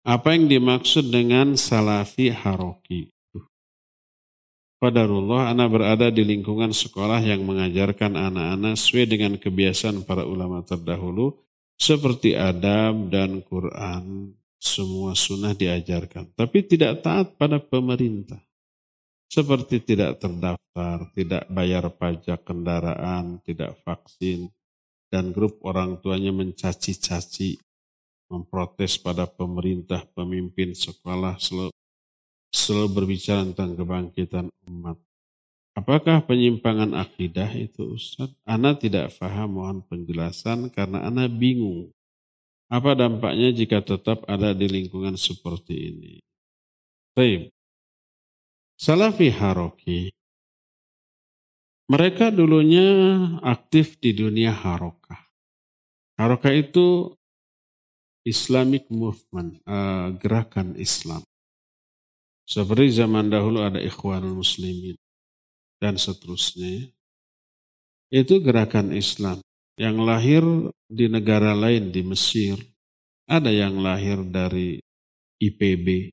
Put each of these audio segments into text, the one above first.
Apa yang dimaksud dengan salafi haroki? Qadarullah, anak berada di lingkungan sekolah yang mengajarkan anak-anak sesuai dengan kebiasaan para ulama terdahulu, seperti adab dan Quran, semua sunnah diajarkan. Tapi tidak taat pada pemerintah. Seperti tidak terdaftar, tidak bayar pajak kendaraan, tidak vaksin, dan grup orang tuanya mencaci-caci, memprotes pada pemerintah, pemimpin sekolah, selalu berbicara tentang kebangkitan umat. Apakah penyimpangan akidah itu, Ustaz? Ana tidak paham, mohon penjelasan karena Ana bingung. Apa dampaknya jika tetap ada di lingkungan seperti ini? Baik. Salafi Haroki, mereka dulunya aktif di dunia harokah. Harokah itu Islamic movement, gerakan Islam. Seperti zaman dahulu ada Ikhwanul Muslimin dan seterusnya. Itu gerakan Islam yang lahir di negara lain, di Mesir. Ada yang lahir dari IPB,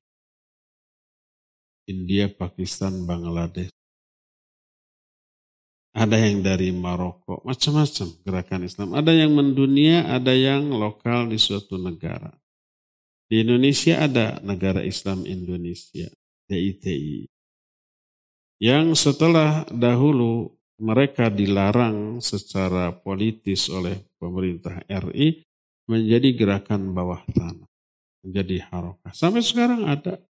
India, Pakistan, Bangladesh. Ada yang dari Maroko, macam-macam gerakan Islam. Ada yang mendunia, ada yang lokal di suatu negara. Di Indonesia ada Negara Islam Indonesia, DITI. Yang setelah dahulu mereka dilarang secara politis oleh pemerintah RI menjadi gerakan bawah tanah, menjadi harokah. Sampai sekarang ada.